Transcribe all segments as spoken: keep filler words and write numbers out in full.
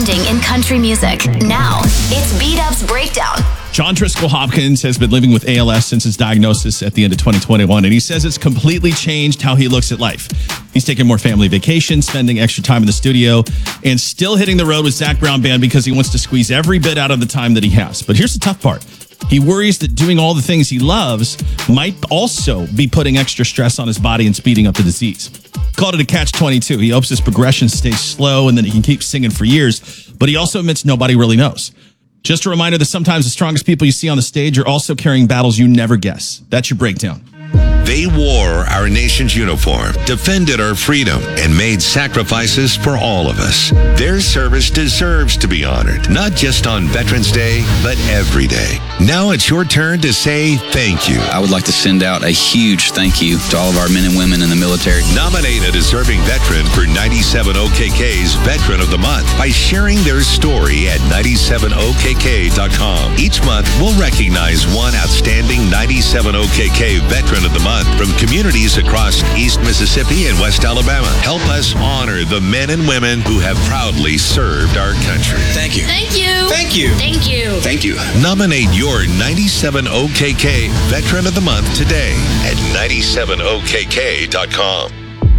trending in country music. Now, it's B-Dub's Breakdown. John Driscoll Hopkins has been living with A L S since his diagnosis at the end of twenty twenty-one, and he says it's completely changed how he looks at life. He's taking more family vacations, spending extra time in the studio, and still hitting the road with Zac Brown Band because he wants to squeeze every bit out of the time that he has. But here's the tough part. He worries that doing all the things he loves might also be putting extra stress on his body and speeding up the disease. Called it a catch twenty-two. He hopes his progression stays slow and then he can keep singing for years, but he also admits nobody really knows. Just a reminder that sometimes the strongest people you see on the stage are also carrying battles you never guess. That's your breakdown. They wore our nation's uniform, defended our freedom, and made sacrifices for all of us. Their service deserves to be honored, not just on Veterans Day, but every day. Now it's your turn to say thank you. I would like to send out a huge thank you to all of our men and women in the military. Nominate a deserving veteran for ninety-seven O K K's Veteran of the Month by sharing their story at ninety-seven O K K dot com. Each month, we'll recognize one outstanding ninety-seven O K K Veteran of the Month from communities across East Mississippi and West Alabama. Help us honor the men and women who have proudly served our country. Thank you. Thank you. Thank you. Thank you. Thank you. Nominate your ninety-seven O K K Veteran of the Month today at ninety-seven O K K dot com.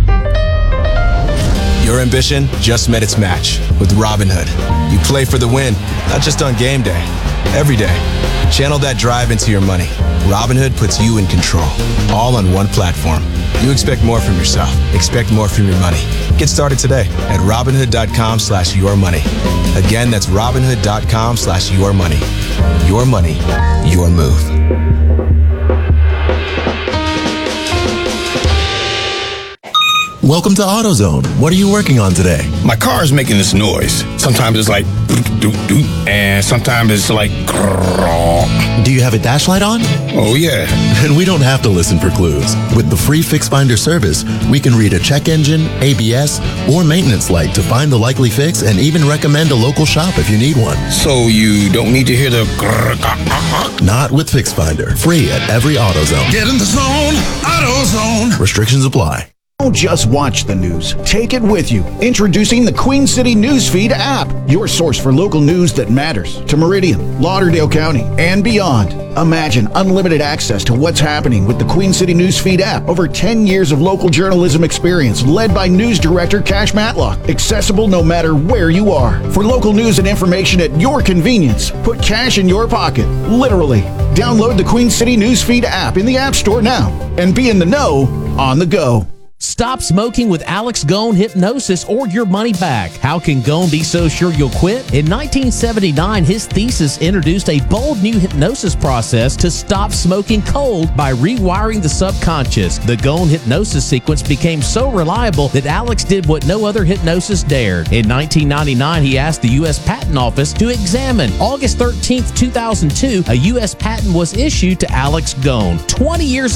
Your ambition just met its match with Robinhood. You play for the win, not just on game day, every day. Channel that drive into your money. Robinhood puts you in control, all on one platform. You expect more from yourself. Expect more from your money. Get started today at Robinhood.com slash your money. Again, that's Robinhood.com slash your money. Your money, your move. Welcome to AutoZone. What are you working on today? My car is making this noise. Sometimes it's like doot doot, and sometimes it's like grrr. Do you have a dash light on? Oh yeah. Then we don't have to listen for clues. With the free Fix Finder service, we can read a check engine, A B S, or maintenance light to find the likely fix and even recommend a local shop if you need one. So you don't need to hear the grrr, grrr, grrr. Not with Fix Finder. Free at every AutoZone. Get in the zone, AutoZone. Restrictions apply. Don't just watch the news. Take it with you. Introducing the Queen City Newsfeed app, your source for local news that matters to Meridian, Lauderdale County, and beyond. Imagine unlimited access to what's happening with the Queen City Newsfeed app. Over ten years of local journalism experience led by news director Cash Matlock. Accessible no matter where you are. For local news and information at your convenience, put cash in your pocket. Literally. Download the Queen City Newsfeed app in the App Store now and be in the know on the go. Stop smoking with Alex Gone Hypnosis or your money back. How can Gone be so sure you'll quit? In nineteen seventy-nine, his thesis introduced a bold new hypnosis process to stop smoking cold by rewiring the subconscious. The Gone Hypnosis sequence became so reliable that Alex did what no other hypnosis dared. In nineteen ninety-nine, he asked the U S Patent Office to examine. August thirteenth, two thousand two, a U S patent was issued to Alex Gone. twenty years